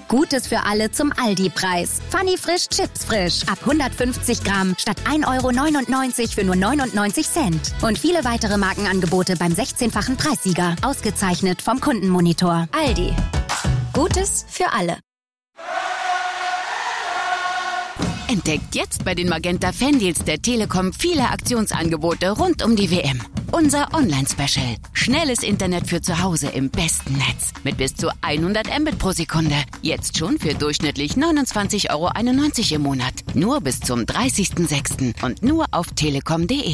Gutes für alle zum Aldi-Preis. Funny Frisch Chips frisch. Ab 150 Gramm statt 1,99 € für nur 99 Cent. Und viele weitere Markenangebote beim 16-fachen Preissieger. Ausgezeichnet vom Kundenmonitor. Aldi. Gutes für alle. Entdeckt jetzt bei den Magenta Fandeals der Telekom viele Aktionsangebote rund um die WM. Unser Online-Special. Schnelles Internet für zu Hause im besten Netz. Mit bis zu 100 Mbit pro Sekunde. Jetzt schon für durchschnittlich 29,91 € im Monat. Nur bis zum 30.06. und nur auf telekom.de.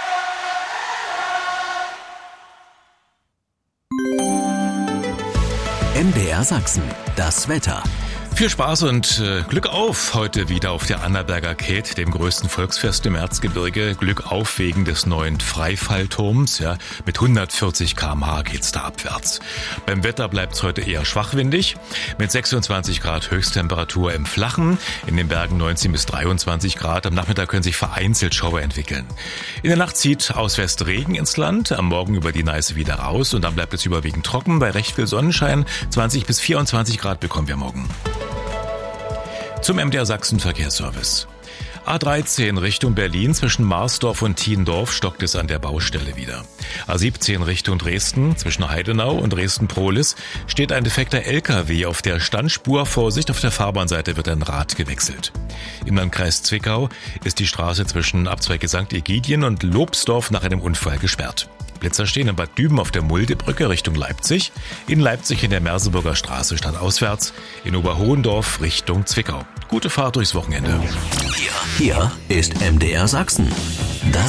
MDR Sachsen. Das Wetter. Viel Spaß und Glück auf heute wieder auf der Annaberger Käth, dem größten Volksfest im Erzgebirge. Glück auf wegen des neuen Freifallturms. Ja, mit 140 km/h geht's da abwärts. Beim Wetter bleibt's heute eher schwachwindig. Mit 26 Grad Höchsttemperatur im Flachen, in den Bergen 19 bis 23 Grad. Am Nachmittag können sich vereinzelt Schauer entwickeln. In der Nacht zieht aus West Regen ins Land, am Morgen über die Neiße wieder raus und dann bleibt es überwiegend trocken. Bei recht viel Sonnenschein 20 bis 24 Grad bekommen wir morgen. Zum MDR Sachsen Verkehrsservice. A13 Richtung Berlin zwischen Marsdorf und Thiendorf stockt es an der Baustelle wieder. A17 Richtung Dresden zwischen Heidenau und Dresden-Prohlis steht ein defekter LKW auf der Standspur. Vorsicht, auf der Fahrbahnseite wird ein Rad gewechselt. Im Landkreis Zwickau ist die Straße zwischen Abzweige St. Egidien und Lobsdorf nach einem Unfall gesperrt. Blitzer stehen in Bad Düben auf der Muldebrücke Richtung Leipzig, in Leipzig in der Merseburger Straße stadtauswärts, in Oberhohendorf Richtung Zwickau. Gute Fahrt durchs Wochenende. Hier ist MDR Sachsen. Das